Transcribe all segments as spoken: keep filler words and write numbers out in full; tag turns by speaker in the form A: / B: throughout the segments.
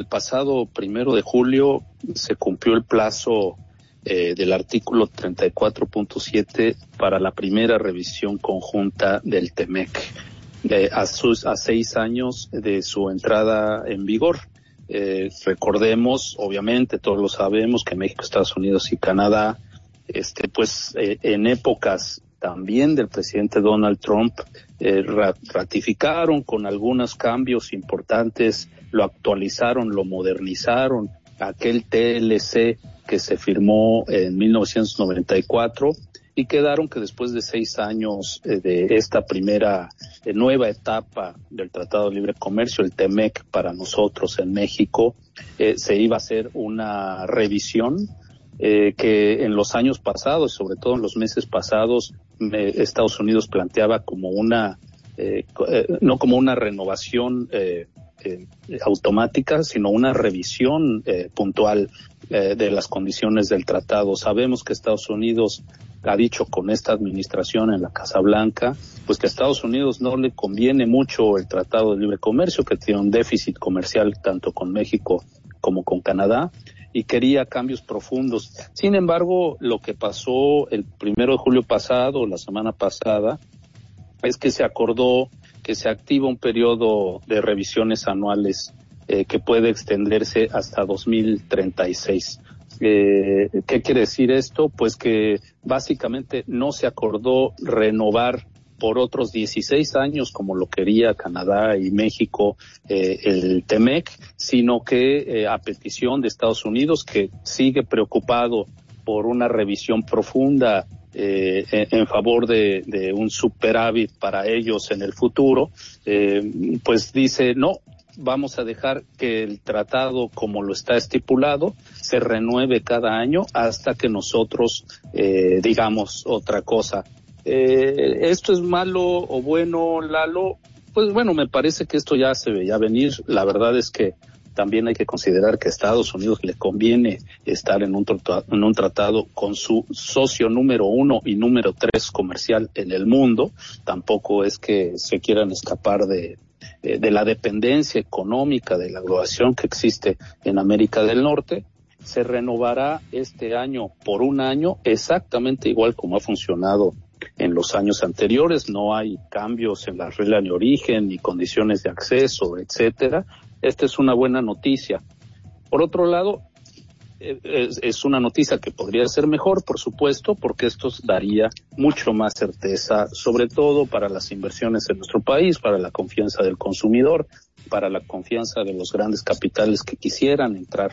A: pasado primero de julio se cumplió el plazo eh, del artículo treinta y cuatro punto siete para la primera revisión conjunta del TEMEC, eh, a, sus, a seis años de su entrada en vigor. Eh, recordemos, obviamente, todos lo sabemos, que México, Estados Unidos y Canadá, este, pues, eh, en épocas también del presidente Donald Trump, eh, ratificaron con algunos cambios importantes, lo actualizaron, lo modernizaron, aquel T L C que se firmó en mil novecientos noventa y cuatro, y quedaron que después de seis años eh, de esta primera eh, nueva etapa del Tratado de Libre Comercio, el TEMEC para nosotros en México, eh, se iba a hacer una revisión eh, que en los años pasados, sobre todo en los meses pasados, eh, Estados Unidos planteaba como una, eh, eh, no como una renovación eh, eh, automática, sino una revisión eh, puntual eh, de las condiciones del tratado. Sabemos que Estados Unidos ha dicho con esta administración en la Casa Blanca, pues que a Estados Unidos no le conviene mucho el Tratado de Libre Comercio, que tiene un déficit comercial tanto con México como con Canadá, y quería cambios profundos. Sin embargo, lo que pasó el primero de julio pasado, la semana pasada, es que se acordó que se activa un periodo de revisiones anuales eh, que puede extenderse hasta dos mil treinta y seis. Eh, ¿Qué quiere decir esto? Pues que básicamente no se acordó renovar por otros dieciséis años, como lo quería Canadá y México, eh, el TEMEC, sino que eh, a petición de Estados Unidos, que sigue preocupado por una revisión profunda eh, en, en favor de, de un superávit para ellos en el futuro, eh, pues dice no, vamos a dejar que el tratado, como lo está estipulado, se renueve cada año hasta que nosotros eh, digamos otra cosa. Eh, ¿Esto es malo o bueno, Lalo? Pues bueno, me parece que esto ya se veía venir. La verdad es que también hay que considerar que a Estados Unidos le conviene estar en un tratado, en un tratado con su socio número uno y número tres comercial en el mundo. Tampoco es que se quieran escapar de de la dependencia económica de la globalización que existe en América del Norte. Se renovará este año por un año, exactamente igual como ha funcionado en los años anteriores. No hay cambios en la regla de origen ni condiciones de acceso, etcétera. Esta es una buena noticia. Por otro lado, Es, es una noticia que podría ser mejor, por supuesto, porque esto daría mucho más certeza, sobre todo para las inversiones en nuestro país, para la confianza del consumidor, para la confianza de los grandes capitales que quisieran entrar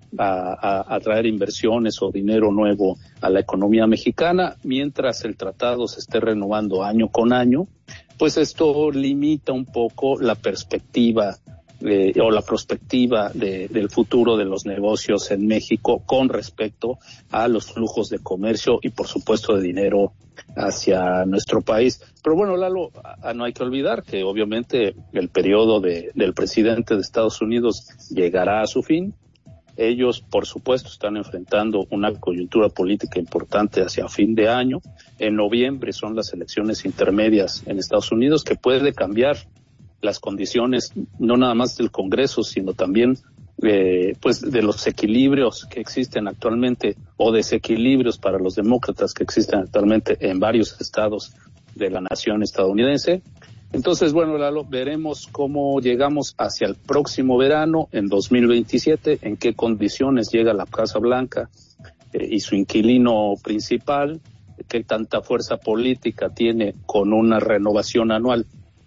A: a, a, a traer inversiones o dinero nuevo a la economía mexicana, mientras el tratado se esté renovando año con año. Pues esto limita un poco la perspectiva Eh, o la perspectiva de, del futuro de los negocios en México con respecto a los flujos de comercio y por supuesto de dinero hacia nuestro país. Pero bueno, Lalo, a, a no hay que olvidar que obviamente el periodo de, del presidente de Estados Unidos llegará a su fin. Ellos, por supuesto, están enfrentando una coyuntura política importante hacia fin de año. En noviembre son las elecciones intermedias en Estados Unidos, que puede cambiar las condiciones, no nada más del Congreso, sino también eh, pues de los equilibrios que existen actualmente o desequilibrios para los demócratas que existen actualmente en varios estados de la nación estadounidense. Entonces, bueno, Lalo, veremos cómo llegamos hacia el próximo verano, en dos mil veintisiete, en qué condiciones llega la Casa Blanca eh, y su inquilino principal, qué tanta fuerza política tiene con una renovación anual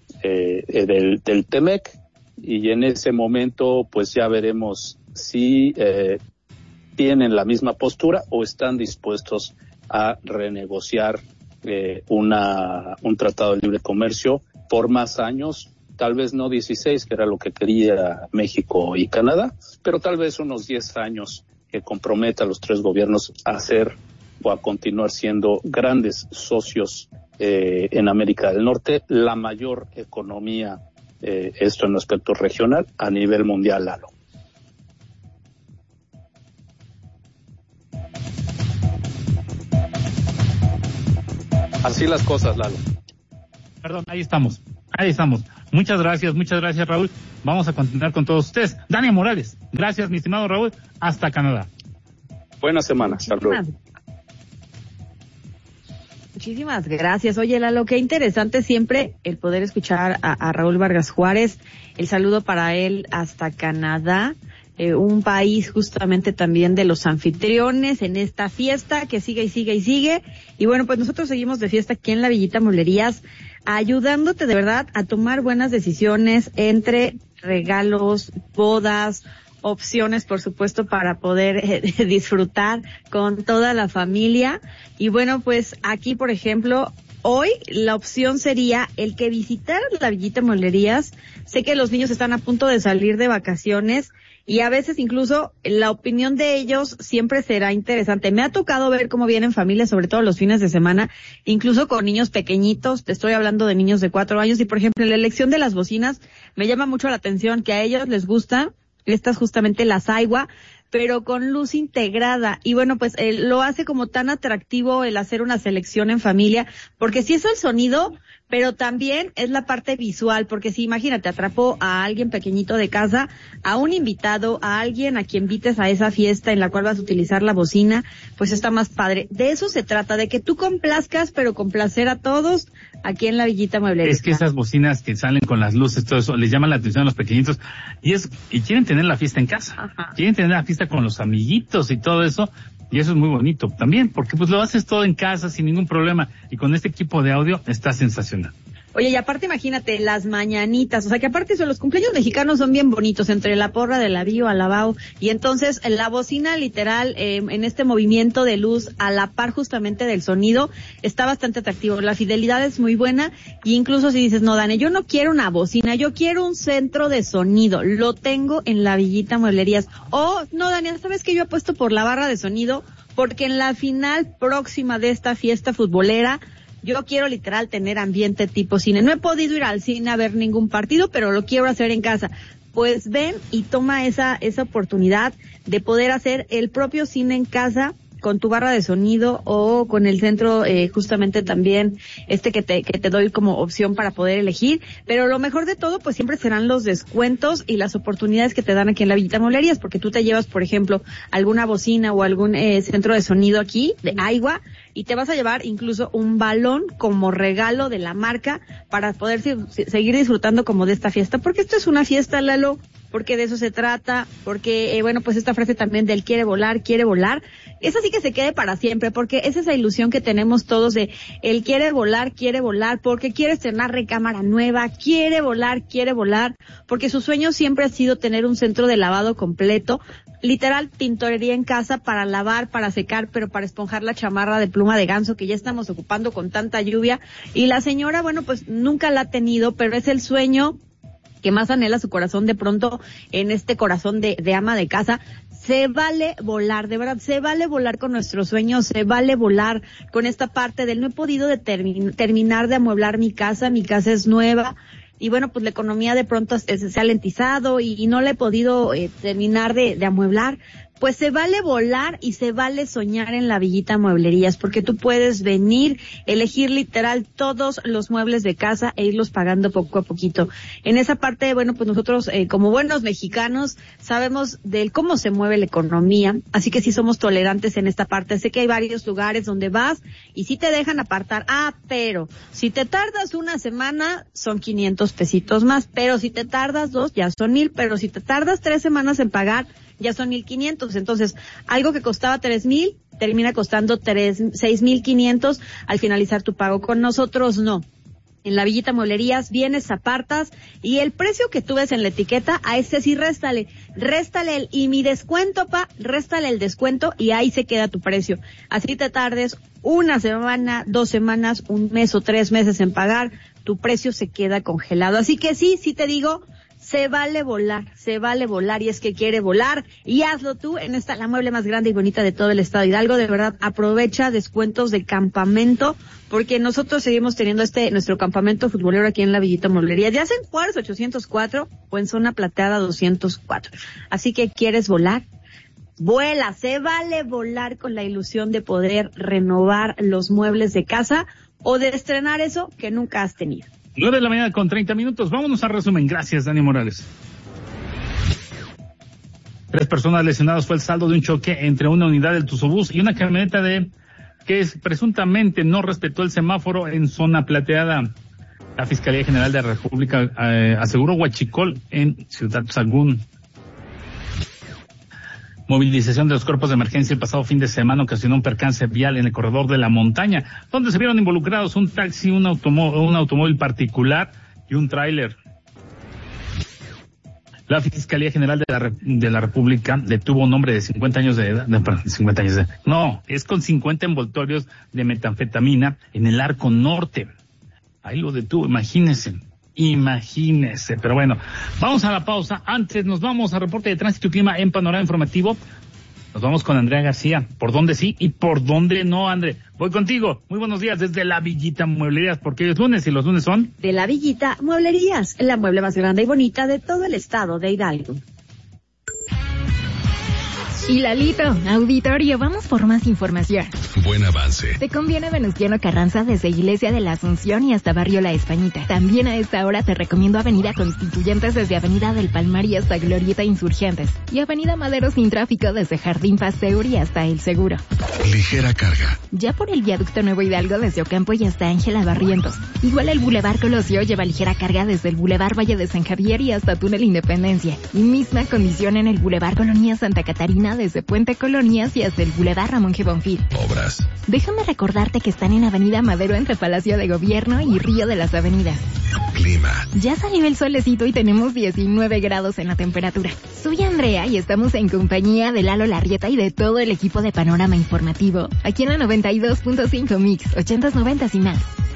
A: Eh, eh, del, del TEMEC, y en ese momento pues ya veremos si eh, tienen la misma postura o están dispuestos a renegociar eh, una un tratado de libre comercio por más años, tal vez no dieciséis, que era lo que quería México y Canadá, pero tal vez unos diez años, que comprometa a los tres gobiernos a hacer o a continuar siendo grandes socios Eh, en América del Norte, la mayor economía, eh, esto en aspecto regional, a nivel mundial, Lalo. Así las cosas, Lalo.
B: Perdón, ahí estamos. Ahí estamos. Muchas gracias, muchas gracias, Raúl. Vamos a continuar con todos ustedes. Dani Morales, gracias, mi estimado Raúl. Hasta Canadá.
A: Buena semana. Hasta luego.
C: Muchísimas gracias. Oye, Lalo, qué interesante siempre el poder escuchar a, a Raúl Vargas Juárez. El saludo para él hasta Canadá, eh, un país justamente también de los anfitriones en esta fiesta que sigue y sigue y sigue. Y bueno, pues nosotros seguimos de fiesta aquí en la Villita Mueblerías, ayudándote de verdad a tomar buenas decisiones entre regalos, bodas, opciones, por supuesto, para poder eh, disfrutar con toda la familia. Y bueno, pues aquí, por ejemplo, hoy la opción sería el que visitaran la Villita Mueblerías. Sé que los niños están a punto de salir de vacaciones y a veces incluso la opinión de ellos siempre será interesante. Me ha tocado ver cómo vienen familias, sobre todo los fines de semana, incluso con niños pequeñitos. Te estoy hablando de niños de cuatro años y, por ejemplo, la elección de las bocinas me llama mucho la atención, que a ellos les gusta estas justamente las Aiwa, pero con luz integrada. Y bueno, pues eh, lo hace como tan atractivo el hacer una selección en familia, porque si es el sonido, pero también es la parte visual, porque si imagínate, atrapó a alguien pequeñito de casa, a un invitado, a alguien a quien invites a esa fiesta en la cual vas a utilizar la bocina, pues está más padre. De eso se trata, de que tú complazcas, pero complacer a todos aquí en la Villita Mueblería.
B: Es que esas bocinas que salen con las luces, todo eso, les llaman la atención a los pequeñitos, y es, y quieren tener la fiesta en casa. Ajá. Quieren tener la fiesta con los amiguitos y todo eso, y eso es muy bonito también, porque pues lo haces todo en casa sin ningún problema, y con este equipo de audio está sensacional.
C: Oye, y aparte imagínate, las mañanitas, o sea que aparte eso, los cumpleaños mexicanos son bien bonitos, entre la porra de la Bio, Alabao, y entonces la bocina literal, eh, en este movimiento de luz, a la par justamente del sonido, está bastante atractivo, la fidelidad es muy buena, y incluso si dices, no, Dani, yo no quiero una bocina, yo quiero un centro de sonido, lo tengo en la Villita Mueblerías, o, no, Dani, ¿sabes que yo apuesto por la barra de sonido? Porque en la final próxima de esta fiesta futbolera, yo quiero literal tener ambiente tipo cine. No he podido ir al cine a ver ningún partido, pero lo quiero hacer en casa. Pues ven y toma esa esa oportunidad de poder hacer el propio cine en casa con tu barra de sonido o con el centro eh, justamente también este que te que te doy como opción para poder elegir, pero lo mejor de todo pues siempre serán los descuentos y las oportunidades que te dan aquí en la Villita Mueblerías, porque tú te llevas, por ejemplo, alguna bocina o algún eh, centro de sonido aquí de Aiwa y te vas a llevar incluso un balón como regalo de la marca para poder si, seguir disfrutando como de esta fiesta, porque esto es una fiesta, Lalo, porque de eso se trata, porque, eh, bueno, pues esta frase también del quiere volar, quiere volar, esa sí que se quede para siempre, porque es esa ilusión que tenemos todos de el quiere volar, quiere volar, porque quiere estrenar recámara nueva, quiere volar, quiere volar, porque su sueño siempre ha sido tener un centro de lavado completo, literal tintorería en casa para lavar, para secar, pero para esponjar la chamarra de pluma de ganso que ya estamos ocupando con tanta lluvia, y la señora, bueno, pues nunca la ha tenido, pero es el sueño que más anhela su corazón de pronto en este corazón de, de ama de casa. Se vale volar, de verdad, se vale volar con nuestros sueños, se vale volar con esta parte del no he podido de termi- terminar de amueblar mi casa, mi casa es nueva, y bueno, pues la economía de pronto es, es, se ha lentizado y, y no la he podido eh, terminar de, de amueblar. Pues se vale volar y se vale soñar en la Villita Mueblerías, porque tú puedes venir, elegir literal todos los muebles de casa e irlos pagando poco a poquito. En esa parte, bueno, pues nosotros eh, como buenos mexicanos sabemos del cómo se mueve la economía, así que sí somos tolerantes en esta parte. Sé que hay varios lugares donde vas y sí te dejan apartar, ah, pero si te tardas una semana son quinientos pesitos más, pero si te tardas dos ya son mil, pero si te tardas tres semanas en pagar ya son mil quinientos, entonces algo que costaba tres mil termina costando tres, seis mil quinientos al finalizar tu pago. Con nosotros no. En la Villita Mueblerías vienes, apartas y el precio que tú ves en la etiqueta, a ese sí réstale, réstale el, y mi descuento, pa, réstale el descuento y ahí se queda tu precio. Así te tardes una semana, dos semanas, un mes o tres meses en pagar, tu precio se queda congelado. Así que sí, sí te digo, se vale volar, se vale volar y es que quiere volar y hazlo tú en esta, la mueble más grande y bonita de todo el estado de Hidalgo. De verdad, aprovecha descuentos de campamento porque nosotros seguimos teniendo este, nuestro campamento futbolero aquí en la Villita Mueblería, ya sea en Juárez ochocientos cuatro o en Zona Plateada doscientos cuatro. Así que ¿quieres volar? Vuela, se vale volar con la ilusión de poder renovar los muebles de casa o de estrenar eso que nunca has tenido.
B: nueve de la mañana con treinta minutos. Vámonos al resumen. Gracias, Dani Morales. Tres personas lesionadas fue el saldo de un choque entre una unidad del Tuzobús y una camioneta de que es, presuntamente no respetó el semáforo en zona plateada. La Fiscalía General de la República eh, aseguró huachicol en Ciudad Sagún. Movilización de los cuerpos de emergencia el pasado fin de semana ocasionó un percance vial en el corredor de la montaña, donde se vieron involucrados un taxi, un automóvil, un automóvil particular y un tráiler. La Fiscalía General de la, de la República detuvo a un hombre de cincuenta años de edad, no, perdón, cincuenta años de edad, no, es con cincuenta envoltorios de metanfetamina en el Arco Norte. Ahí lo detuvo, imagínense, imagínense. Pero bueno, vamos a la pausa. Antes nos vamos a reporte de tránsito y clima en Panorama Informativo. Nos vamos con Andrea García. ¿Por dónde sí y por dónde no, André? Voy contigo. Muy buenos días desde La Villita Mueblerías, porque hoy es lunes y los lunes son...
C: De La Villita Mueblerías, la mueble más grande y bonita de todo el estado de Hidalgo.
D: Y Lalito, auditorio, vamos por más información.
E: Buen avance.
D: Te conviene Venustiano Carranza desde Iglesia de la Asunción y hasta Barrio La Españita. También a esta hora te recomiendo Avenida Constituyentes desde Avenida del Palmar y hasta Glorieta Insurgentes. Y Avenida Madero sin tráfico desde Jardín Pasteur y hasta El Seguro.
E: Ligera carga.
D: Ya por el Viaducto Nuevo Hidalgo desde Ocampo y hasta Ángela Barrientos. Igual el Boulevard Colosio lleva ligera carga desde el Boulevard Valle de San Javier y hasta Túnel Independencia. Y misma condición en el Boulevard Colonia Santa Catarina desde Puente Colonias y hasta el Boulevard Ramón G. Bonfil.
E: Obras.
D: Déjame recordarte que están en Avenida Madero entre Palacio de Gobierno y Río de las Avenidas.
E: Clima.
D: Ya salió el solecito y tenemos diecinueve grados en la temperatura. Soy Andrea y estamos en compañía de Lalo Larrieta y de todo el equipo de Panorama Informativo. Aquí en la noventa y dos punto cinco Mix, ochentas, noventas y más.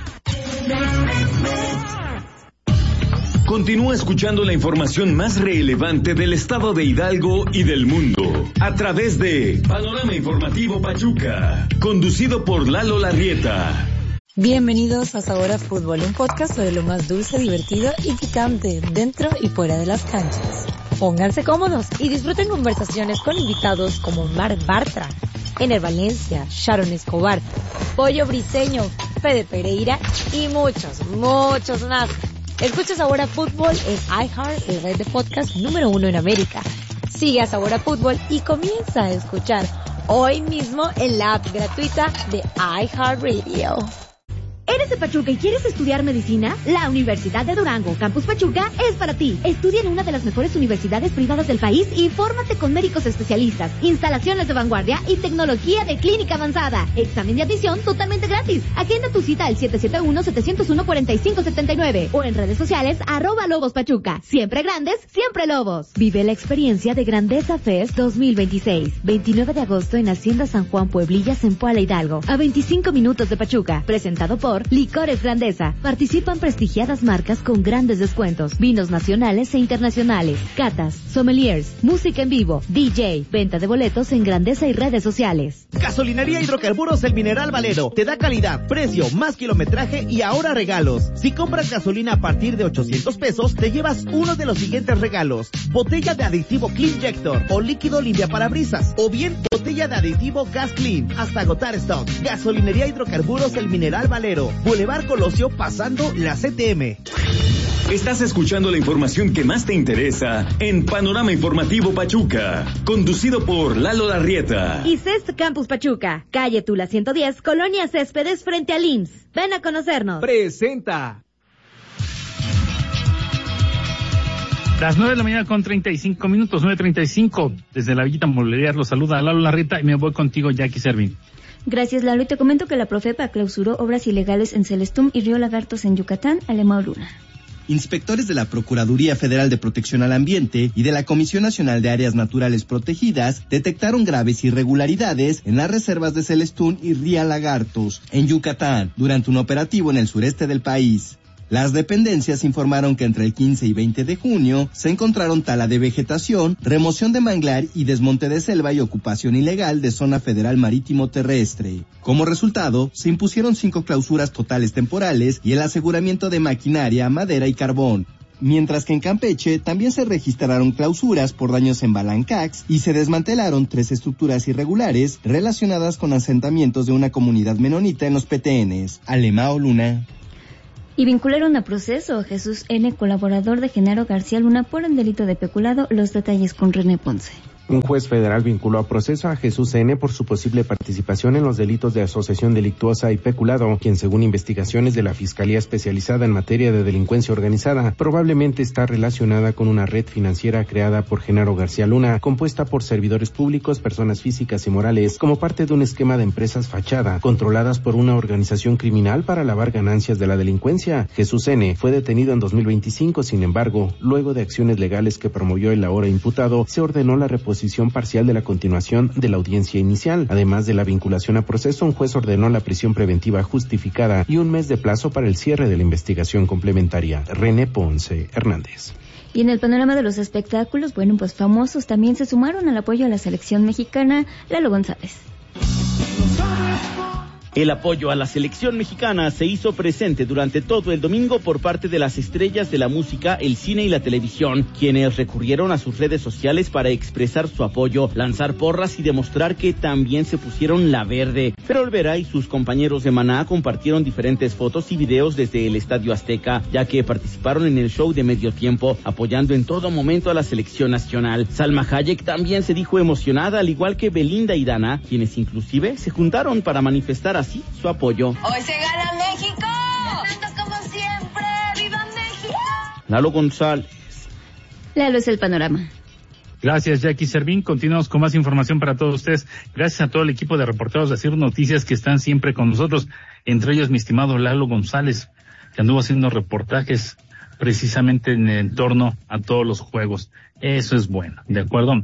F: Continúa escuchando la información más relevante del estado de Hidalgo y del mundo a través de Panorama Informativo Pachuca, conducido por Lalo Larrieta.
G: Bienvenidos a Sabor a Fútbol, un podcast sobre lo más dulce, divertido y picante dentro y fuera de las canchas. Pónganse cómodos y disfruten conversaciones con invitados como Mar Bartra, Ener Valencia, Sharon Escobar, Pollo Briseño, Fede Pereira y muchos, muchos más. Escucha Sabor a Fútbol en iHeart, el red de podcast número uno en América. Sigue a Sabor a Fútbol y comienza a escuchar hoy mismo en la app gratuita de iHeartRadio.
H: ¿Eres de Pachuca y quieres estudiar medicina? La Universidad de Durango, Campus Pachuca, es para ti. Estudia en una de las mejores universidades privadas del país y fórmate con médicos especialistas, instalaciones de vanguardia y tecnología de clínica avanzada. Examen de admisión totalmente gratis. Agenda tu cita al siete siete uno, siete cero uno, cuatro cinco siete nueve o en redes sociales arroba Lobos Pachuca. Siempre grandes, siempre Lobos. Vive la experiencia de Grandeza Fest dos mil veintiséis. veintinueve de agosto en Hacienda San Juan Pueblillas en Puala Hidalgo. A veinticinco minutos de Pachuca. Presentado por Licores Grandeza. Participan prestigiadas marcas con grandes descuentos. Vinos nacionales e internacionales. Catas, sommeliers, música en vivo, D J, venta de boletos en Grandeza y redes sociales.
I: Gasolinería Hidrocarburos El Mineral Valero. Te da calidad, precio, más kilometraje y ahora regalos. Si compras gasolina a partir de ochocientos pesos, te llevas uno de los siguientes regalos. Botella de aditivo Cleanjector o líquido limpia parabrisas. O bien botella de aditivo Gas Clean. Hasta agotar stock. Gasolinería Hidrocarburos El Mineral Valero. Boulevard Colosio pasando la C T M.
F: Estás escuchando la información que más te interesa en Panorama Informativo Pachuca, conducido por Lalo Larrieta.
H: Y C E S T Campus Pachuca, calle Tula ciento diez, Colonia Céspedes frente al I M S S. Ven a conocernos.
I: Presenta.
B: Las nueve de la mañana con treinta y cinco minutos, nueve treinta y cinco. Desde La Villita Mueblerías los saluda Lalo Larrieta y me voy contigo, Jackie Servín.
J: Gracias, Lalo. Y te comento que la Profepa clausuró obras ilegales en Celestún y Río Lagartos en Yucatán, Alemão Luna.
K: Inspectores de la Procuraduría Federal de Protección al Ambiente y de la Comisión Nacional de Áreas Naturales Protegidas detectaron graves irregularidades en las reservas de Celestún y Río Lagartos, en Yucatán, durante un operativo en el sureste del país. Las dependencias informaron que entre el quince y veinte de junio se encontraron tala de vegetación, remoción de manglar y desmonte de selva y ocupación ilegal de zona federal marítimo terrestre. Como resultado, se impusieron cinco clausuras totales temporales y el aseguramiento de maquinaria, madera y carbón. Mientras que en Campeche también se registraron clausuras por daños en Balancax y se desmantelaron tres estructuras irregulares relacionadas con asentamientos de una comunidad menonita en los Petenes. Alemão Luna.
J: Y vincularon a proceso a Jesús N., colaborador de Genaro García Luna, por el delito de peculado. Los detalles con René Ponce.
L: Un juez federal vinculó a proceso a Jesús N. por su posible participación en los delitos de asociación delictuosa y peculado, quien según investigaciones de la Fiscalía Especializada en Materia de Delincuencia Organizada, probablemente está relacionada con una red financiera creada por Genaro García Luna, compuesta por servidores públicos, personas físicas y morales, como parte de un esquema de empresas fachada, controladas por una organización criminal para lavar ganancias de la delincuencia. Jesús N. fue detenido en dos mil veinticinco, sin embargo, luego de acciones legales que promovió el ahora imputado, se ordenó la reposición Posición parcial de la continuación de la audiencia inicial. Además de la vinculación a proceso, un juez ordenó la prisión preventiva justificada y un mes de plazo para el cierre de la investigación complementaria. René Ponce Hernández.
J: Y en el panorama de los espectáculos, bueno, pues famosos también se sumaron al apoyo a la selección mexicana. Lalo González.
I: El apoyo a la selección mexicana se hizo presente durante todo el domingo por parte de las estrellas de la música, el cine y la televisión, quienes recurrieron a sus redes sociales para expresar su apoyo, lanzar porras y demostrar que también se pusieron la verde. Fer Olvera y sus compañeros de Maná compartieron diferentes fotos y videos desde el Estadio Azteca, ya que participaron en el show de medio tiempo, apoyando en todo momento a la selección nacional. Salma Hayek también se dijo emocionada, al igual que Belinda y Dana, quienes inclusive se juntaron para manifestar así su apoyo.
M: ¡Hoy se gana México! ¡Atentos como siempre! ¡Viva México!
I: Lalo González.
J: Lalo es el panorama.
B: Gracias, Jackie Servín. Continuamos con más información para todos ustedes. Gracias a todo el equipo de reporteros de Cir Noticias que están siempre con nosotros. Entre ellos, mi estimado Lalo González, que anduvo haciendo reportajes precisamente en, en torno a todos los juegos. Eso es bueno, ¿de acuerdo?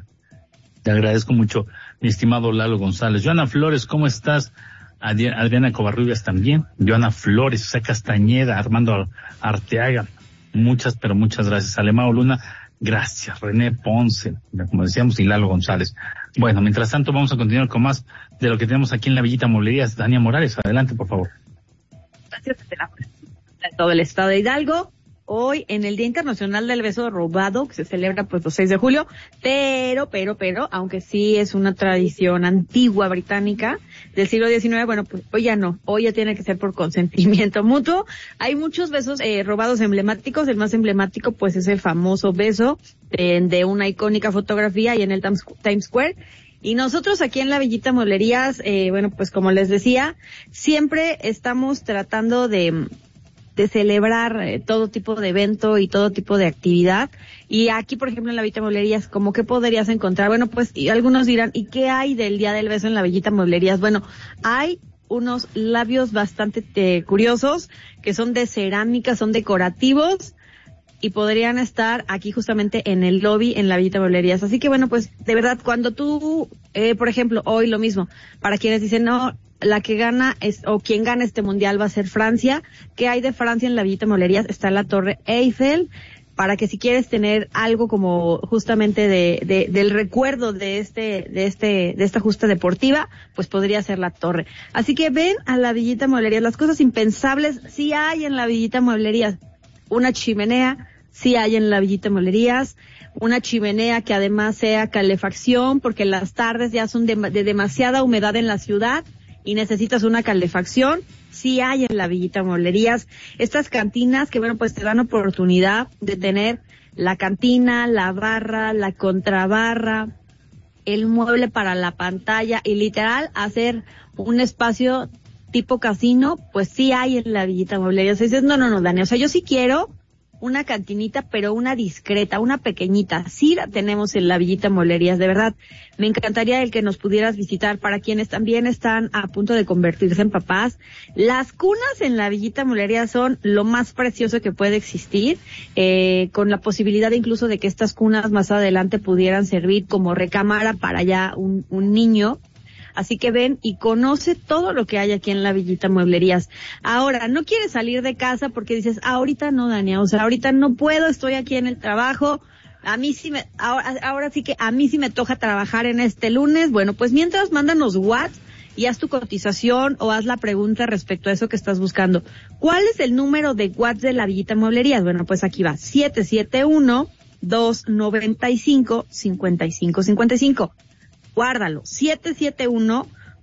B: Te agradezco mucho, mi estimado Lalo González. Joana Flores, ¿cómo estás? Adriana Covarrubias también, Joana Flores, José Castañeda, Armando Arteaga, muchas, pero muchas gracias. Alemao Luna, gracias. René Ponce, como decíamos, y Lalo González. Bueno, mientras tanto vamos a continuar con más de lo que tenemos aquí en la Villita Mueblerías. Dania Morales, adelante, por favor.
C: Gracias de la de todo el estado de Hidalgo. Hoy en el Día Internacional del Beso Robado, que se celebra pues los seis de julio, pero, pero, pero, aunque sí es una tradición antigua británica del siglo diecinueve, bueno, pues hoy ya no, hoy ya tiene que ser por consentimiento mutuo. Hay muchos besos eh, robados emblemáticos, el más emblemático pues es el famoso beso de, de una icónica fotografía y en el Times, Times Square. Y nosotros aquí en la Villita Mueblerías, eh, bueno, pues como les decía, siempre estamos tratando de... de celebrar eh, todo tipo de evento y todo tipo de actividad. Y aquí, por ejemplo, en la Villita Mueblerías, ¿cómo qué podrías encontrar? Bueno, pues y algunos dirán, ¿y qué hay del Día del Beso en la Villita Mueblerías? Bueno, hay unos labios bastante eh, curiosos que son de cerámica, son decorativos y podrían estar aquí justamente en el lobby en la Villita Mueblerías. Así que bueno, pues de verdad, cuando tú, eh, por ejemplo, hoy lo mismo, para quienes dicen, no, la que gana es, o quien gana este mundial va a ser Francia. ¿Qué hay de Francia en la Villita Mueblerías? Está la Torre Eiffel, para que si quieres tener algo como justamente de, de, del recuerdo de este, de este, de esta justa deportiva, pues podría ser la torre. Así que ven a la Villita Mueblerías, las cosas impensables sí hay en la Villita Mueblerías. Una chimenea, sí hay en la Villita Mueblerías, una chimenea que además sea calefacción, porque las tardes ya son de, de demasiada humedad en la ciudad, y necesitas una calefacción, sí hay en la Villita Mueblerías. Estas cantinas que, bueno, pues te dan oportunidad de tener la cantina, la barra, la contrabarra, el mueble para la pantalla y literal hacer un espacio tipo casino, pues sí hay en la Villita Mueblerías. Y dices, no, no, no, Dani, o sea, yo sí quiero una cantinita, pero una discreta, una pequeñita. Sí la tenemos en la Villita Mueblerías, de verdad. Me encantaría el que nos pudieras visitar. Para quienes también están a punto de convertirse en papás, las cunas en la Villita Mueblerías son lo más precioso que puede existir, eh, con la posibilidad incluso de que estas cunas más adelante pudieran servir como recámara para ya un, un niño. Así que ven y conoce todo lo que hay aquí en la Villita Mueblerías. Ahora, no quieres salir de casa porque dices, ahorita no, Dania, o sea, ahorita no puedo, estoy aquí en el trabajo. A mí sí me, ahora, ahora sí que a mí sí me toca trabajar en este lunes. Bueno, pues mientras, mándanos WhatsApp y haz tu cotización o haz la pregunta respecto a eso que estás buscando. ¿Cuál es el número de WhatsApp de la Villita Mueblerías? Bueno, pues aquí va, siete siete uno, dos nueve cinco, cinco cinco cinco cinco. Guárdalo, siete siete uno,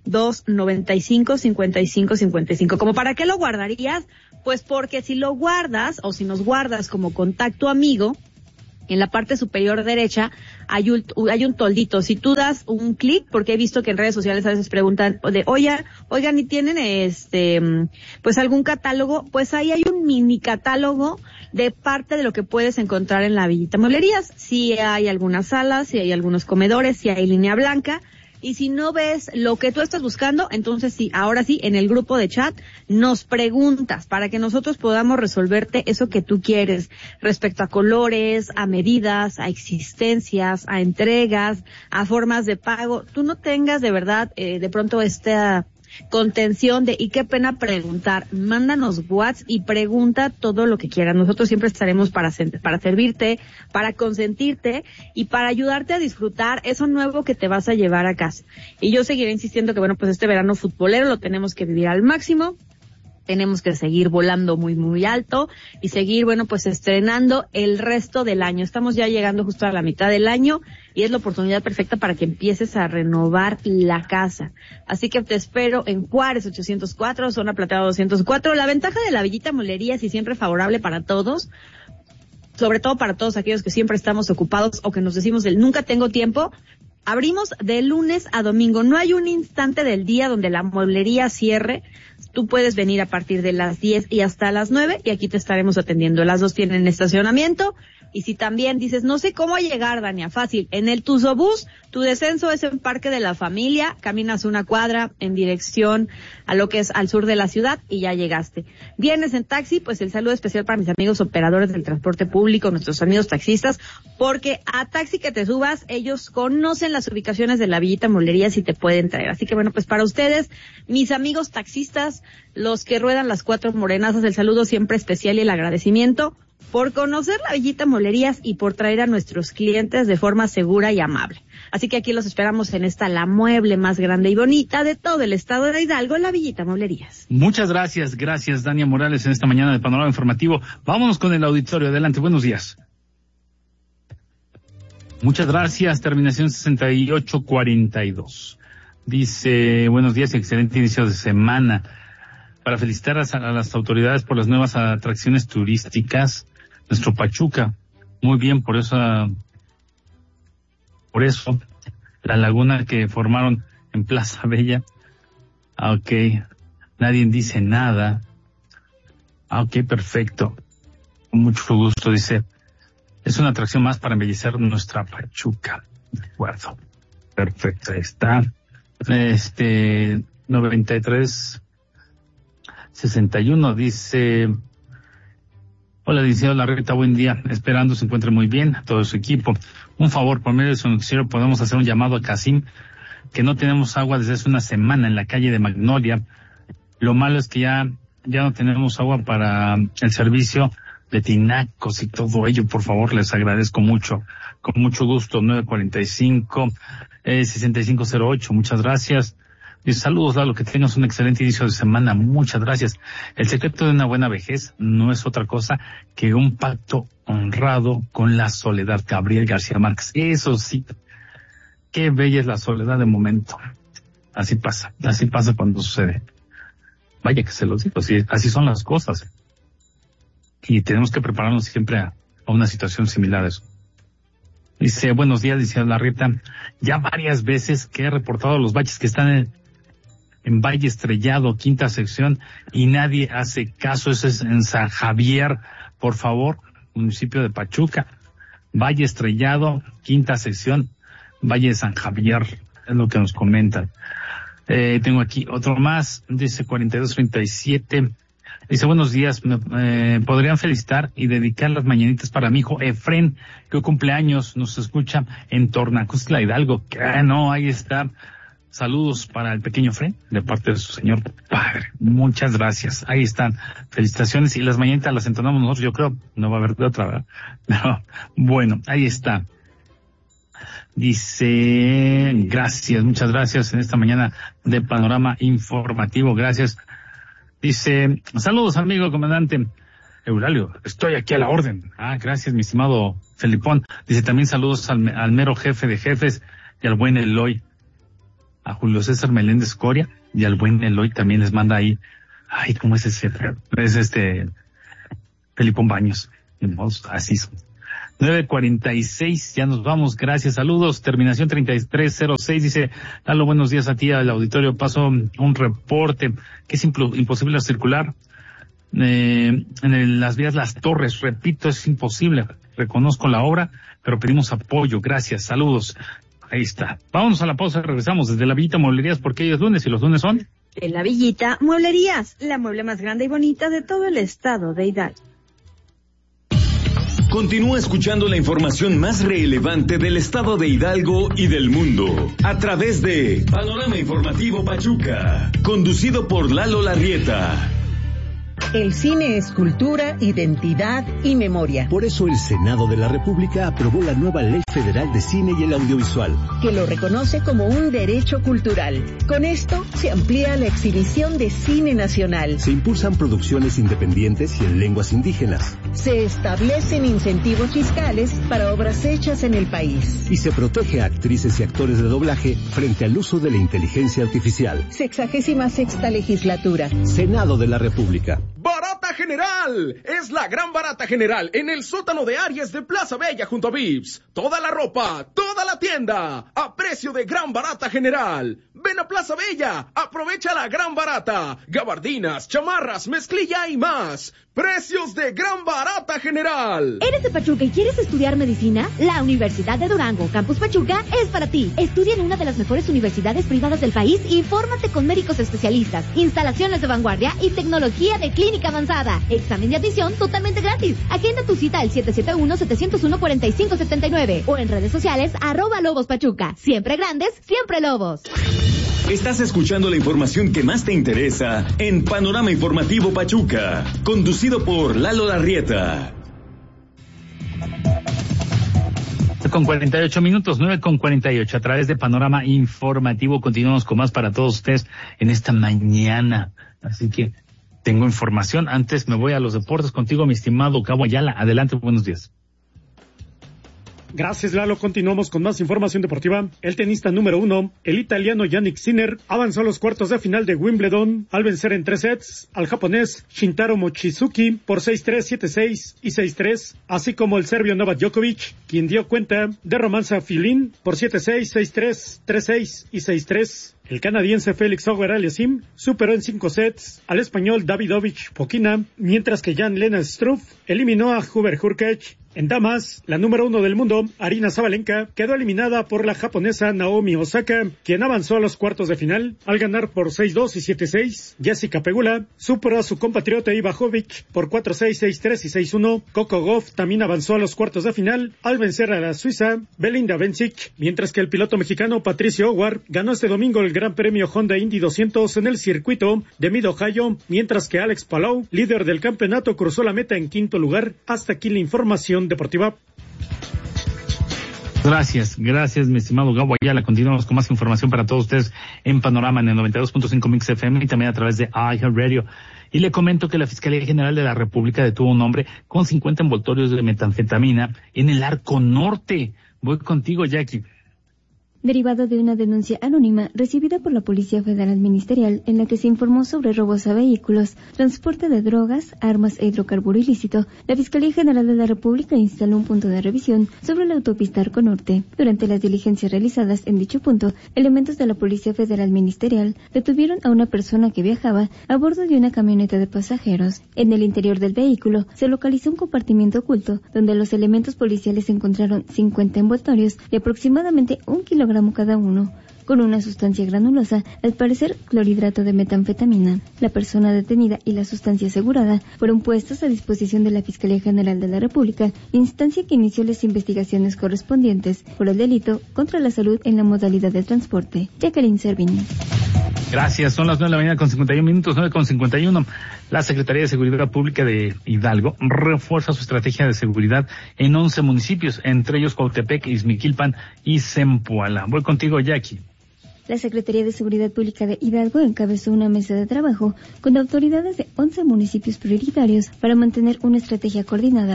C: dos noventa y cinco, cincuenta y cinco, cincuenta y cinco. ¿Como para qué lo guardarías? Pues porque si lo guardas, o si nos guardas como contacto amigo, en la parte superior derecha hay un, hay un toldito. Si tú das un clic, porque he visto que en redes sociales a veces preguntan de, oigan, oigan, ¿y tienen este, pues algún catálogo? Pues ahí hay un mini catálogo de parte de lo que puedes encontrar en la Villita Mueblerías. Si hay algunas salas, si hay algunos comedores, si hay línea blanca. Y si no ves lo que tú estás buscando, entonces sí, ahora sí, en el grupo de chat nos preguntas para que nosotros podamos resolverte eso que tú quieres respecto a colores, a medidas, a existencias, a entregas, a formas de pago. Tú no tengas de verdad eh, de pronto esta contención de, y qué pena preguntar. Mándanos WhatsApp y pregunta todo lo que quieras. Nosotros siempre estaremos para, para servirte, para consentirte y para ayudarte a disfrutar eso nuevo que te vas a llevar a casa. Y yo seguiré insistiendo que, bueno, pues este verano futbolero lo tenemos que vivir al máximo. Tenemos que seguir volando muy, muy alto y seguir, bueno, pues estrenando el resto del año. Estamos ya llegando justo a la mitad del año y es la oportunidad perfecta para que empieces a renovar la casa. Así que te espero en Juárez ochocientos cuatro, Zona Plateada doscientos cuatro. La ventaja de la Villita Mueblerías y siempre favorable para todos, sobre todo para todos aquellos que siempre estamos ocupados o que nos decimos el nunca tengo tiempo. Abrimos de lunes a domingo. No hay un instante del día donde la mueblería cierre. Tú puedes venir a partir de las diez y hasta las nueve y aquí te estaremos atendiendo. Las dos tienen estacionamiento. Y si también dices, no sé cómo llegar, Dania, fácil, en el Tuzobús, tu descenso es en Parque de la Familia, caminas una cuadra en dirección a lo que es al sur de la ciudad y ya llegaste. Vienes en taxi, pues el saludo especial para mis amigos operadores del transporte público, nuestros amigos taxistas, porque a taxi que te subas, ellos conocen las ubicaciones de la Villita Mueblerías y te pueden traer. Así que bueno, pues para ustedes, mis amigos taxistas, los que ruedan las cuatro morenazas, el saludo siempre especial y el agradecimiento por conocer la Villita Mueblerías y por traer a nuestros clientes de forma segura y amable. Así que aquí los esperamos en esta la mueble más grande y bonita de todo el estado de Hidalgo, la Villita Mueblerías.
B: Muchas gracias, gracias Dania Morales en esta mañana de Panorama Informativo. Vámonos con el auditorio, adelante, buenos días. Muchas gracias, terminación sesenta y ocho cuarenta y dos. Dice, buenos días, excelente inicio de semana. Para felicitar a, a las autoridades por las nuevas atracciones turísticas, nuestro Pachuca, muy bien, por eso, por eso, la laguna que formaron en Plaza Bella, ah, ok, nadie dice nada, ah, ok, perfecto, con mucho gusto, dice, es una atracción más para embellecer nuestra Pachuca, de acuerdo, perfecto, ahí está, este, noventa y tres sesenta y uno dice, hola, licenciado Larreta, buen día, esperando se encuentre muy bien, todo su equipo. Un favor, por medio de su noticiero podemos hacer un llamado a Casim, que no tenemos agua desde hace una semana en la calle de Magnolia. Lo malo es que ya, ya no tenemos agua para el servicio de tinacos y todo ello, por favor, les agradezco mucho, con mucho gusto, nueve cuarenta y cinco, eh, sesenta y cinco cero ocho, muchas gracias. Y saludos, Lalo, que tengas un excelente inicio de semana. Muchas gracias. El secreto de una buena vejez no es otra cosa que un pacto honrado con la soledad. Gabriel García Márquez. Eso sí. Qué bella es la soledad de momento. Así pasa. Así pasa cuando sucede. Vaya que se los digo. Así, así son las cosas. Y tenemos que prepararnos siempre a, a una situación similar a eso. Dice, buenos días, dice Larreta. Ya varias veces que he reportado los baches que están en en Valle Estrellado, quinta sección, y nadie hace caso. Eso es en San Javier, por favor, municipio de Pachuca. Valle Estrellado, quinta sección, Valle de San Javier, es lo que nos comentan. Eh, tengo aquí otro más, dice cuarenta y dos treinta y siete. Dice, buenos días, me, eh, podrían felicitar y dedicar las mañanitas para mi hijo Efren, que cumpleaños, nos escucha en Tornacustla, Hidalgo. Que ah, no, ahí está. Saludos para el pequeño Efren, de parte de su señor padre. Muchas gracias. Ahí están. Felicitaciones. Y las mañanitas las entonamos nosotros, yo creo. No va a haber de otra, ¿verdad? Pero, bueno, ahí está. Dice, gracias, muchas gracias en esta mañana de Panorama Informativo. Gracias. Dice, saludos, amigo comandante Euralio, estoy aquí a la orden. Ah, gracias, mi estimado Felipón. Dice también saludos al, al mero jefe de jefes y al buen Eloy. a Julio César Meléndez Coria y al buen Eloy también les manda ahí, ay, ¿cómo es ese? Es este, Felipón Baños. Así son. nueve cuarenta y seis, ya nos vamos, gracias, saludos, terminación treinta y tres cero seis, dice, Lalo, buenos días a ti, al auditorio, paso un reporte, que es impl- imposible circular, eh, en el, las vías Las Torres, repito, es imposible, reconozco la obra, pero pedimos apoyo, gracias, saludos, ahí está. Vámonos a la pausa, regresamos desde la Villita Mueblerías, porque hoy es lunes, y los lunes son...
C: En la Villita Mueblerías, la mueble más grande y bonita de todo el estado de Hidalgo.
F: Continúa escuchando la información más relevante del estado de Hidalgo y del mundo a través de Panorama Informativo Pachuca, conducido por Lalo Larrieta.
N: El cine es cultura, identidad y memoria.
O: Por eso el Senado de la República aprobó la nueva Ley Federal de Cine y el Audiovisual,
N: que lo reconoce como un derecho cultural. Con esto se amplía la exhibición de cine nacional.
O: Se impulsan producciones independientes y en lenguas indígenas.
N: Se establecen incentivos fiscales para obras hechas en el país.
O: Y se protege a actrices y actores de doblaje frente al uso de la inteligencia artificial.
N: Sexagésima sexta legislatura.
O: Senado de la República.
P: ¡Barata General! Es la gran barata general en el sótano de Aries de Plaza Bella junto a Vips. Toda la ropa, toda la tienda, a precio de gran barata general. Ven a Plaza Bella, aprovecha la gran barata. Gabardinas, chamarras, mezclilla y más. Precios de gran barata general.
H: ¿Eres de Pachuca y quieres estudiar medicina? La Universidad de Durango, Campus Pachuca, es para ti. Estudia en una de las mejores universidades privadas del país y fórmate con médicos especialistas, instalaciones de vanguardia y tecnología de clínica avanzada. Examen de admisión totalmente gratis. Agenda tu cita al siete siete uno, siete cero uno, cuatro cinco siete nueve o en redes sociales arroba Lobos Pachuca. Siempre grandes, siempre Lobos.
F: Estás escuchando la información que más te interesa en Panorama Informativo Pachuca, conducido por Lalo Larrieta.
B: Con cuarenta y ocho minutos, nueve con cuarenta y ocho, a través de Panorama Informativo continuamos con más para todos ustedes en esta mañana. Así que tengo información. Antes me voy a los deportes contigo, mi estimado Cabo Ayala. Adelante, buenos días.
Q: Gracias, Lalo. Continuamos con más información deportiva. El tenista número uno, el italiano Yannick Sinner, avanzó a los cuartos de final de Wimbledon al vencer en tres sets al japonés Shintaro Mochizuki por seis tres, siete seis y seis tres, así como el serbio Novak Djokovic, quien dio cuenta de Romanza Filin por siete seis, seis tres, tres seis y seis tres. El canadiense Félix Auger-Aliassime superó en cinco sets al español Davidovich Fokina, mientras que Jan-Lennart Struff eliminó a Hubert Hurkacz. En damas, la número uno del mundo, Aryna Sabalenka, quedó eliminada por la japonesa Naomi Osaka, quien avanzó a los cuartos de final al ganar por seis dos y siete seis. Jessica Pegula superó a su compatriota Iva Jovic por cuatro seis, seis tres y seis uno. Coco Gauff también avanzó a los cuartos de final al vencer a la suiza Belinda Bencic, mientras que el piloto mexicano Patricio Howard ganó este domingo el Gran Premio Honda Indy doscientos en el circuito de Mid Ohio, mientras que Alex Palou, líder del campeonato, cruzó la meta en quinto lugar. Hasta aquí la información deportiva.
B: Gracias, gracias, mi estimado Gabo Ayala. Continuamos con más información para todos ustedes en Panorama en el noventa y dos punto cinco Mix F M y también a través de iHeartRadio. Y le comento que la Fiscalía General de la República detuvo a un hombre con cincuenta envoltorios de metanfetamina en el Arco Norte. Voy contigo, Jackie.
J: Derivado de una denuncia anónima recibida por la Policía Federal Ministerial en la que se informó sobre robos a vehículos, transporte de drogas, armas e hidrocarburo ilícito, la Fiscalía General de la República instaló un punto de revisión sobre la autopista Arco Norte. Durante las diligencias realizadas en dicho punto, elementos de la Policía Federal Ministerial detuvieron a una persona que viajaba a bordo de una camioneta de pasajeros. En el interior del vehículo se localizó un compartimiento oculto donde los elementos policiales encontraron cincuenta envoltorios de aproximadamente un kilogramo cada uno, con una sustancia granulosa, al parecer clorhidrato de metanfetamina. La persona detenida y la sustancia asegurada fueron puestas a disposición de la Fiscalía General de la República, instancia que inició las investigaciones correspondientes por el delito contra la salud en la modalidad de transporte. Jacqueline Servini.
B: Gracias, son las nueve de la mañana con cincuenta y uno minutos, nueve con cincuenta y uno. La Secretaría de Seguridad Pública de Hidalgo refuerza su estrategia de seguridad en once municipios, entre ellos Cuautepec, Izmiquilpan y Zempoala. Voy contigo, Jackie.
J: La Secretaría de Seguridad Pública de Hidalgo encabezó una mesa de trabajo con autoridades de once municipios prioritarios para mantener una estrategia coordinada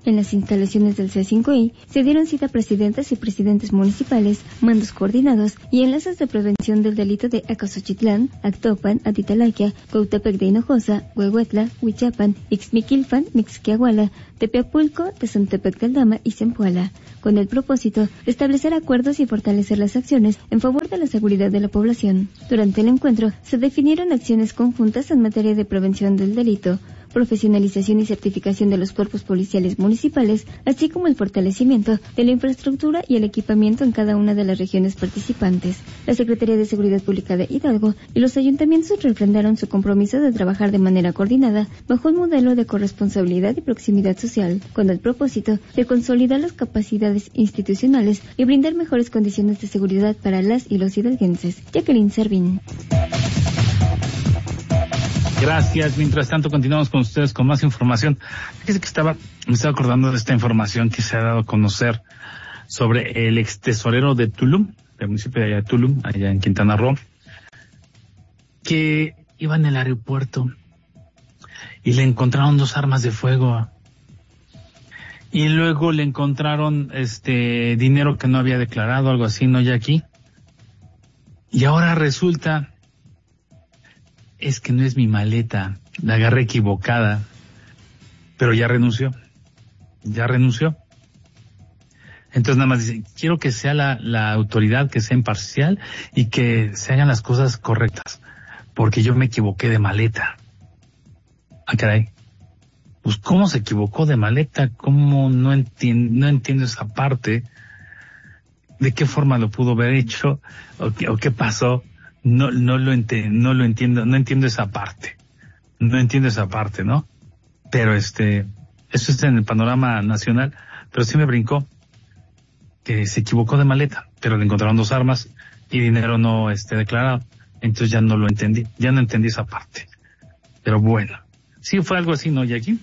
J: En las instalaciones del C cinco I se dieron cita a presidentas y presidentes municipales, mandos coordinados y enlaces de prevención del delito de Acosochitlán, Actopan, Atitalaquia, Cuautepec de Hinojosa, Huehuetla, Huichapan, Ixmiquilpan, Mixquiahuala, Tepeapulco, Tezontepec del Dama y Zempoala, con el propósito de establecer acuerdos y fortalecer las acciones en favor de la seguridad de la población. Durante el encuentro se definieron acciones conjuntas en materia de prevención del delito, profesionalización y certificación de los cuerpos policiales municipales, así como el fortalecimiento de la infraestructura y el equipamiento en cada una de las regiones participantes. La Secretaría de Seguridad Pública de Hidalgo y los ayuntamientos refrendaron su compromiso de trabajar de manera coordinada bajo un modelo de corresponsabilidad y proximidad social, con el propósito de consolidar las capacidades institucionales y brindar mejores condiciones de seguridad para las y los hidalguenses. Jacqueline Servín.
B: Gracias. Mientras tanto, continuamos con ustedes con más información. Fíjese que estaba, me estaba acordando de esta información que se ha dado a conocer sobre el ex tesorero de Tulum, del municipio de allá de Tulum, allá en Quintana Roo, que iba en el aeropuerto y le encontraron dos armas de fuego. Y luego le encontraron este dinero que no había declarado, algo así, ¿no, Jackie? Y ahora resulta... es que no es mi maleta, la agarré equivocada, pero ya renunció, ya renunció. Entonces nada más dice, quiero que sea la, la autoridad, que sea imparcial y que se hagan las cosas correctas, porque yo me equivoqué de maleta. Ah, caray. Pues ¿cómo se equivocó de maleta? ¿Cómo no entiendo, no entiendo esa parte? ¿De qué forma lo pudo haber hecho? ¿O qué, o qué pasó? No, no lo entiendo, no lo entiendo, no entiendo esa parte. No entiendo esa parte, ¿no? Pero este, eso está en el panorama nacional, pero sí me brincó que se equivocó de maleta, pero le encontraron dos armas y dinero no este declarado. Entonces ya no lo entendí, ya no entendí esa parte. Pero bueno, sí fue algo así, ¿no, Jackie?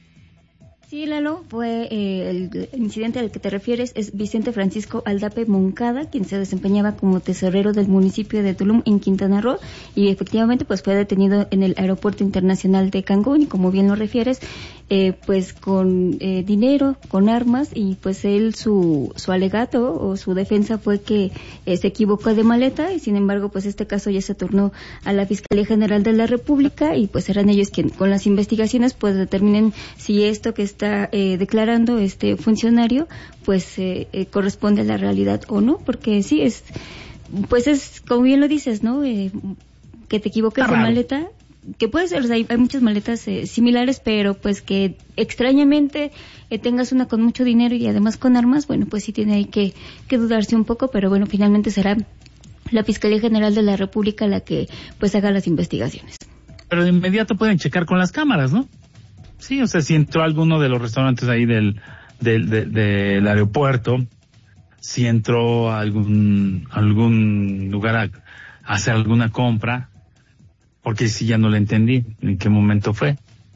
J: Sí, Lalo, fue eh, el, el incidente al que te refieres es Vicente Francisco Aldape Moncada, quien se desempeñaba como tesorero del municipio de Tulum en Quintana Roo y efectivamente pues fue detenido en el aeropuerto internacional de Cancún y como bien lo refieres, eh, pues con eh, dinero, con armas y pues él su su alegato o su defensa fue que eh, se equivocó de maleta y sin embargo pues este caso ya se turnó a la Fiscalía General de la República y pues serán ellos quienes con las investigaciones pues determinen si esto que está está eh, declarando este funcionario pues eh, eh, corresponde a la realidad o no, porque sí es pues es como bien lo dices, ¿no? Eh, que te equivoques de maleta, que puede ser, o sea, hay, hay muchas maletas eh, similares, pero pues que extrañamente eh, tengas una con mucho dinero y además con armas, bueno, pues sí tiene ahí que, que dudarse un poco, pero bueno, finalmente será la Fiscalía General de la República la que pues haga las investigaciones.
B: Pero de inmediato pueden checar con las cámaras, ¿no? Sí, o sea, si entró a alguno de los restaurantes ahí del, del, del, del aeropuerto, si entró a algún, algún lugar a, a hacer alguna compra, porque si ya no le entendí en qué momento fue,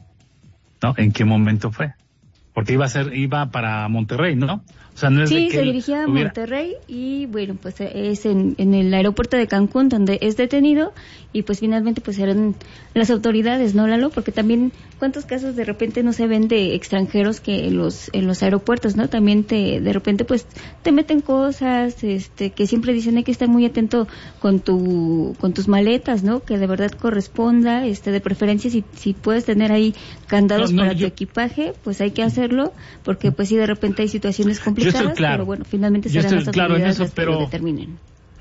B: ¿no? ¿En qué momento fue? Porque iba a ser, iba para Monterrey, ¿no? O sea, no es
J: sí,
B: de que
J: se dirigía a
B: hubiera...
J: Monterrey y bueno, pues es en, en el aeropuerto de Cancún donde es detenido y pues finalmente pues eran las autoridades, ¿no, Lalo? Porque también cuántos casos de repente no se ven de extranjeros que en los en los aeropuertos, ¿no? También te de repente pues te meten cosas, este que siempre dicen hay que estar muy atento con tu con tus maletas, ¿no? Que de verdad corresponda, este de preferencia si si puedes tener ahí candados no, no, para yo... tu equipaje, pues hay que hacerlo porque pues sí de repente hay situaciones complicadas. Yo estoy claro. Pero bueno, finalmente serán las
B: claro
J: autoridades
B: en eso, pero...
J: que lo determinen.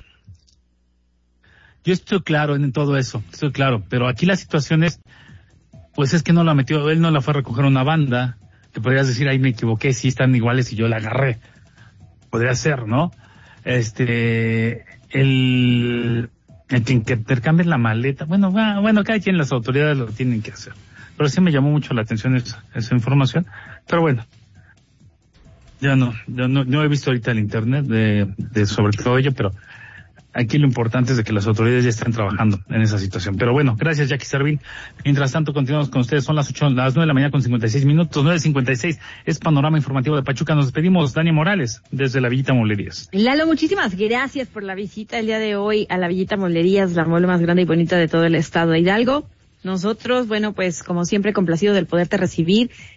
B: Yo estoy claro en todo eso, estoy claro, pero aquí la situación es, pues es que no la metió, él no la fue a recoger una banda, que podrías decir, ahí me equivoqué, sí están iguales y yo la agarré. Podría ser, ¿no? Este, el, el que intercambie la maleta, bueno, bueno, cada quien, las autoridades lo tienen que hacer. Pero sí me llamó mucho la atención esa, esa información, pero bueno. Ya no, yo no, no he visto ahorita el internet de, de sobre todo ello, pero aquí lo importante es de que las autoridades ya están trabajando en esa situación. Pero bueno, gracias Jackie Servín. Mientras tanto, continuamos con ustedes. Son las ocho, las nueve de la mañana con cincuenta y seis minutos, nueve cincuenta y seis. Es Panorama Informativo de Pachuca. Nos despedimos, Dani Morales, desde la Villita Molerías.
C: Lalo, muchísimas gracias por la visita el día de hoy a la Villita Molerías, la mole más grande y bonita de todo el estado de Hidalgo. Nosotros, bueno, pues como siempre complacido del poderte recibir,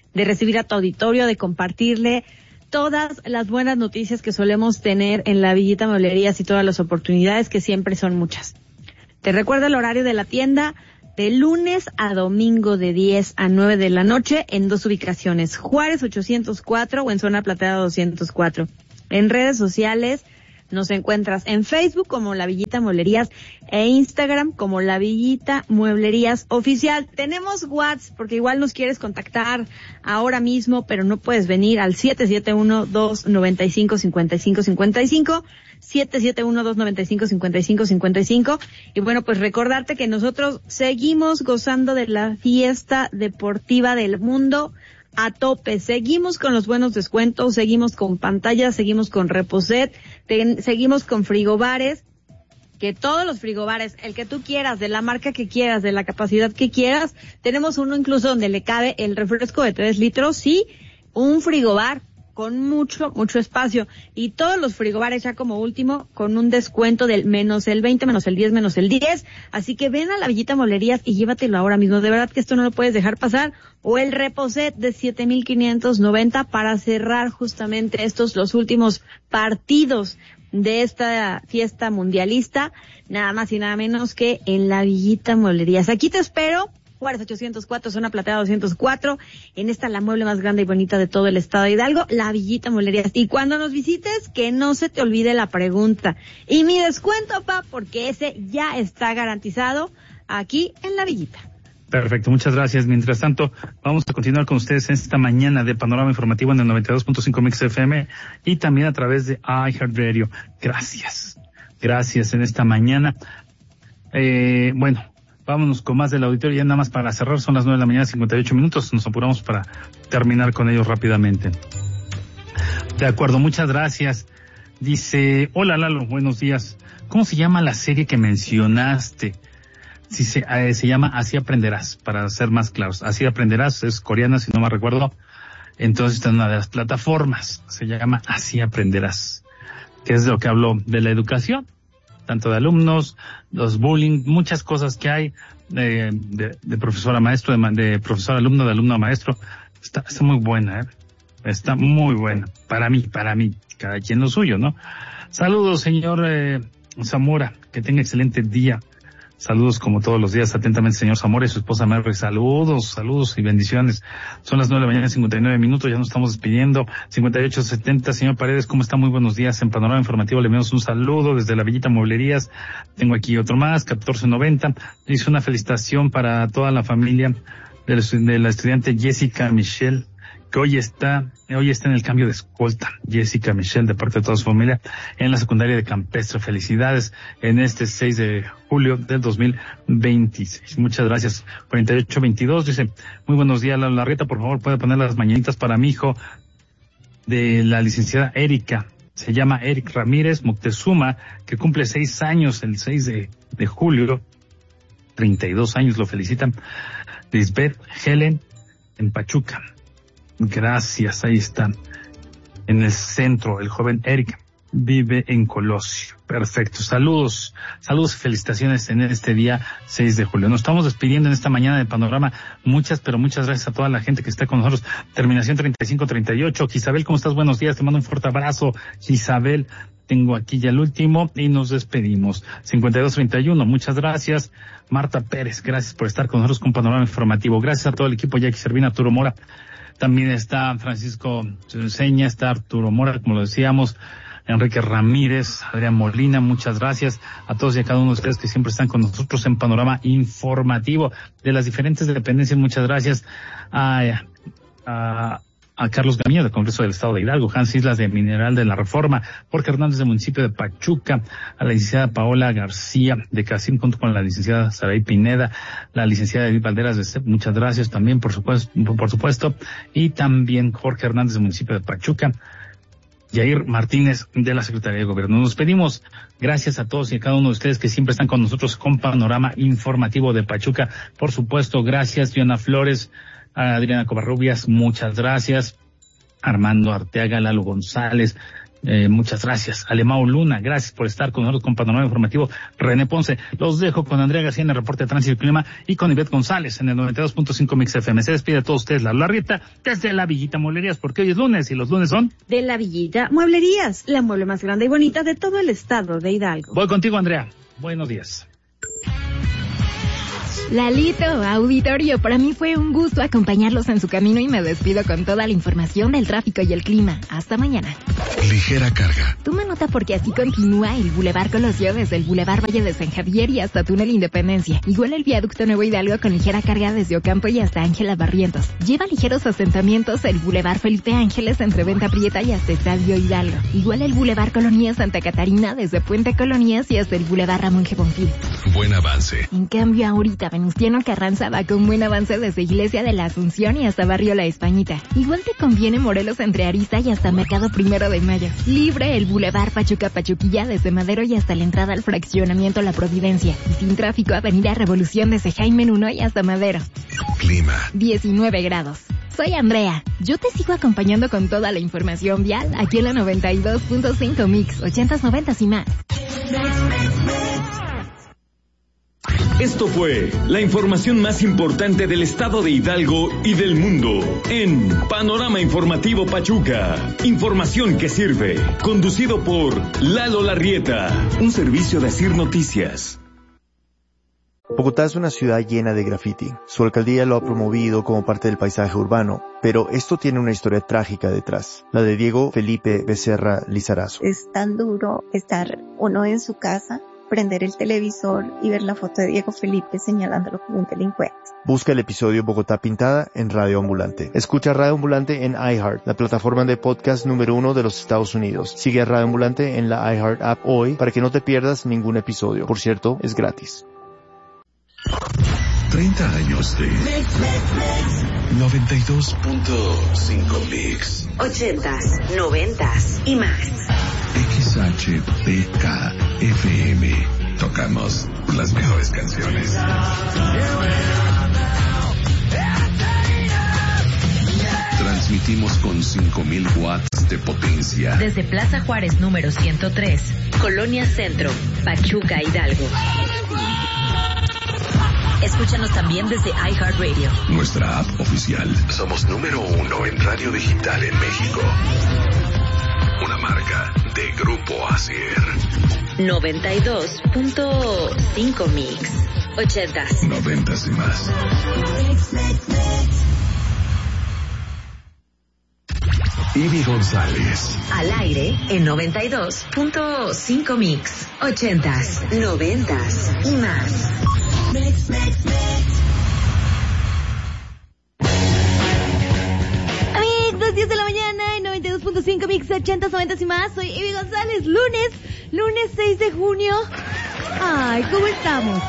C: de recibir a tu auditorio, de compartirle todas las buenas noticias que solemos tener en la Villita Mueblerías y todas las oportunidades que siempre son muchas. Te recuerdo el horario de la tienda de lunes a domingo de diez a nueve de la noche en dos ubicaciones, Juárez ochocientos cuatro o en Zona Plateada doscientos cuatro. En redes sociales nos encuentras en Facebook como La Villita Mueblerías e Instagram como La Villita Mueblerías Oficial. Tenemos WhatsApp porque igual nos quieres contactar ahora mismo, pero no puedes venir al siete siete uno, dos nueve cinco, cinco cinco cinco cinco, siete siete uno, dos nueve cinco, cinco cinco cinco cinco. Y bueno, pues recordarte que nosotros seguimos gozando de la fiesta deportiva del mundo a tope. Seguimos con los buenos descuentos, seguimos con pantallas, seguimos con Reposet, ten, seguimos con frigobares, que todos los frigobares, el que tú quieras, de la marca que quieras, de la capacidad que quieras, tenemos uno incluso donde le cabe el refresco de tres litros, sí, un frigobar con mucho, mucho espacio. Y todos los frigobares ya como último con un descuento del menos el veinte, menos el diez, menos el diez. Así que ven a la Villita Mueblerías y llévatelo ahora mismo. De verdad que esto no lo puedes dejar pasar. O el Reposet de siete mil quinientos noventa para cerrar justamente estos los últimos partidos de esta fiesta mundialista. Nada más y nada menos que en la Villita Mueblerías. Aquí te espero. Juárez ochocientos cuatro, Zona Plateada doscientos cuatro, en esta la mueble más grande y bonita de todo el estado de Hidalgo, la Villita Mueblerías. Y cuando nos visites, que no se te olvide la pregunta. Y mi descuento, pa, porque ese ya está garantizado aquí en la Villita.
B: Perfecto, muchas gracias. Mientras tanto, vamos a continuar con ustedes en esta mañana de Panorama Informativo en el noventa y dos punto cinco Mix F M y también a través de iHeartRadio. Gracias, gracias en esta mañana. Eh, bueno, vámonos con más del auditorio, ya nada más para cerrar, son las nueve de la mañana, cincuenta y ocho minutos, nos apuramos para terminar con ellos rápidamente. De acuerdo, muchas gracias. Dice, hola Lalo, buenos días. ¿Cómo se llama la serie que mencionaste? Si se, eh, se llama Así Aprenderás, para ser más claros. Así Aprenderás, es coreana, si no me recuerdo. Entonces está en una de las plataformas, se llama Así Aprenderás, que es de lo que hablo de la educación, tanto de alumnos, los bullying, muchas cosas que hay de, de, de profesor a maestro, de, de profesor a alumno, de alumno a maestro. Está, está muy buena, ¿eh? Está muy buena. Para mí, para mí. Cada quien lo suyo, ¿no? Saludos, señor eh, Zamora. Que tenga excelente día. Saludos como todos los días, atentamente, señor Zamora y su esposa Mary. Saludos, saludos y bendiciones. Son las nueve de la mañana, cincuenta y nueve minutos, ya nos estamos despidiendo. cincuenta y ocho setenta, señor Paredes, ¿cómo está? Muy buenos días. En Panorama Informativo le enviamos un saludo desde la Villita Mueblerías. Tengo aquí otro más, catorce noventa. Dice una felicitación para toda la familia de la, de la estudiante Jessica Michelle, que hoy está, hoy está en el cambio de escolta. Jessica Michelle, de parte de toda su familia, en la secundaria de Campestre. Felicidades en este seis de julio del dos mil veintiséis. Muchas gracias. cuarenta y ocho veintidós dice, muy buenos días, la Larreta, por favor, puede poner las mañanitas para mi hijo de la licenciada Erika. Se llama Eric Ramírez Moctezuma, que cumple seis años el seis de julio. treinta y dos años, lo felicitan. Lisbeth Helen en Pachuca. Gracias, ahí están. En el centro, el joven Eric vive en Colosio. Perfecto. Saludos, saludos y felicitaciones en este día seis de julio. Nos estamos despidiendo en esta mañana de Panorama. Muchas, pero muchas gracias a toda la gente que está con nosotros. Terminación treinta y cinco treinta y ocho. Isabel, ¿cómo estás? Buenos días. Te mando un fuerte abrazo. Isabel, tengo aquí ya el último y nos despedimos. cincuenta y dos treinta y uno. Muchas gracias. Marta Pérez, gracias por estar con nosotros con Panorama Informativo. Gracias a todo el equipo. Jackie Servina, Arturo Mora. También está Francisco Seña, está Arturo Mora, como lo decíamos, Enrique Ramírez, Adrián Molina, muchas gracias a todos y a cada uno de ustedes que siempre están con nosotros en Panorama Informativo de las diferentes dependencias. Muchas gracias a, a, a Carlos Gamillo del Congreso del Estado de Hidalgo, Hans Islas de Mineral de la Reforma, Jorge Hernández del municipio de Pachuca, a la licenciada Paola García de Casim, junto con la licenciada Saray Pineda, la licenciada Edith Valderas de C E P, muchas gracias también, por supuesto, por supuesto, y también Jorge Hernández del municipio de Pachuca, Yair Martínez de la Secretaría de Gobierno. Nos pedimos gracias a todos y a cada uno de ustedes que siempre están con nosotros con Panorama Informativo de Pachuca. Por supuesto, gracias, Diana Flores, a Adriana Covarrubias, muchas gracias. Armando Arteaga, Lalo González, Eh, muchas gracias. Alemão Luna, gracias por estar con nosotros con Panorama Informativo. René Ponce, los dejo con Andrea García en el reporte de Tránsito y Clima y con Ivette González en el noventa y dos punto cinco Mix F M. Se despide a todos ustedes la Larrieta desde La Villita Mueblerías, porque hoy es lunes y los lunes son
C: de La Villita Mueblerías, la mueble más grande y bonita de todo el estado de Hidalgo.
B: Voy contigo, Andrea. Buenos días.
D: Lalito, auditorio, para mí fue un gusto acompañarlos en su camino y me despido con toda la información del tráfico y el clima. Hasta mañana.
E: Ligera carga.
D: Toma nota porque así continúa el Boulevard Colosio desde el Boulevard Valle de San Javier y hasta Túnel Independencia. Igual el viaducto Nuevo Hidalgo con ligera carga desde Ocampo y hasta Ángela Barrientos. Lleva ligeros asentamientos el Boulevard Felipe Ángeles entre Venta Prieta y hasta Estadio Hidalgo. Igual el Boulevard Colonia Santa Catarina desde Puente Colonias y hasta el Boulevard Ramón G. Bonfil.
E: Buen avance.
D: En cambio ahorita Venustiano Carranza va con buen avance desde Iglesia de la Asunción y hasta Barrio La Españita. Igual te conviene Morelos entre Arista y hasta Mercado Primero de Mayo. Libre el Boulevard Pachuca Pachuquilla desde Madero y hasta la entrada al fraccionamiento La Providencia. Y sin tráfico Avenida Revolución desde Jaime Nuno y hasta Madero.
E: Clima.
D: diecinueve grados. Soy Andrea. Yo te sigo acompañando con toda la información vial aquí en la noventa y dos punto cinco Mix, ochentas, noventas y más.
F: Esto fue la información más importante del estado de Hidalgo y del mundo en Panorama Informativo Pachuca. Información que sirve. Conducido por Lalo Larrieta. Un servicio de Asir Noticias.
R: Bogotá es una ciudad llena de graffiti. Su alcaldía lo ha promovido como parte del paisaje urbano, pero esto tiene una historia trágica detrás, la de Diego Felipe Becerra Lizarazo.
S: Es tan duro estar uno en su casa, prender el televisor y ver la foto de Diego Felipe señalándolo como un delincuente.
R: Busca el episodio Bogotá Pintada en Radio Ambulante. Escucha Radio Ambulante en iHeart, la plataforma de podcast número uno de los Estados Unidos. Sigue a Radio Ambulante en la iHeart app hoy para que no te pierdas ningún episodio. Por cierto, es gratis.
E: treinta años de noventa y dos punto cinco Mix.
T: ochentas, noventas y más.
E: X H P K F M. Tocamos las mejores canciones. Transmitimos con cinco mil watts de potencia.
T: Desde Plaza Juárez número ciento tres, Colonia Centro, Pachuca, Hidalgo. Escúchanos también desde iHeartRadio.
E: Nuestra app oficial. Somos número uno en radio digital en México. Una marca de Grupo Asier.
T: noventa y dos punto cinco Mix. ochentas.
E: Noventas y más. Ivy González.
T: Al aire en noventa y dos punto cinco Mix. ochentas, noventas y más. Mix, mix, mix.
C: Amigos, diez de la mañana en noventa y dos punto cinco Mix, ochentas, noventas y más. Soy Ivy González, lunes, lunes seis de junio. Ay, ¿cómo estamos?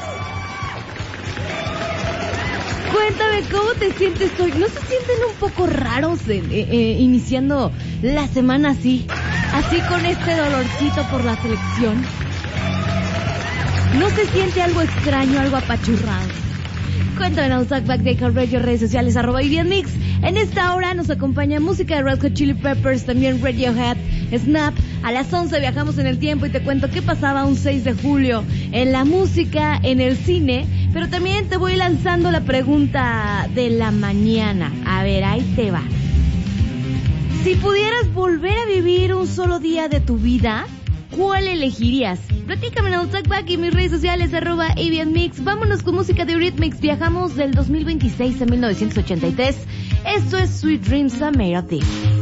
C: Cuéntame, ¿cómo te sientes hoy? ¿No se sienten un poco raros eh, eh, iniciando la semana así? Así con este dolorcito por la selección. ¿No se siente algo extraño, algo apachurrado? Cuéntame en Back de Radio, redes sociales, arroba y bien mix. En esta hora nos acompaña música de Red Hot Chili Peppers, también Radiohead, Snap. A las once viajamos en el tiempo y te cuento qué pasaba un seis de julio en la música, en el cine. Pero también te voy lanzando la pregunta de la mañana. A ver, ahí te va. Si pudieras volver a vivir un solo día de tu vida, ¿cuál elegirías? Platícame en el Talkback y mis redes sociales, arroba Avian Mix. Vámonos con música de Eurythmics. Viajamos del dos mil veintiséis a mil novecientos ochenta y tres. Esto es Sweet Dreams, I'm Made of This.